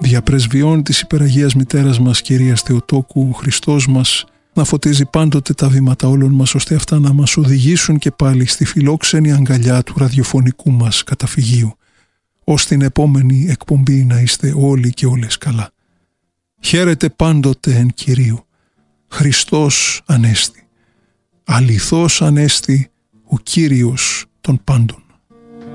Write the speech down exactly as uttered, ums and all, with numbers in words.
Διαπρεσβειών της υπεραγίας μητέρας μας Κυρίας Θεοτόκου, ο Χριστός μας να φωτίζει πάντοτε τα βήματα όλων μας, ώστε αυτά να μας οδηγήσουν και πάλι στη φιλόξενη αγκαλιά του ραδιοφωνικού μας καταφυγίου, ως την επόμενη εκπομπή να είστε όλοι και όλες καλά. Χαίρετε πάντοτε εν Κυρίου. Χριστός Ανέστη. Αληθώς Ανέστη ο Κύριος των πάντων.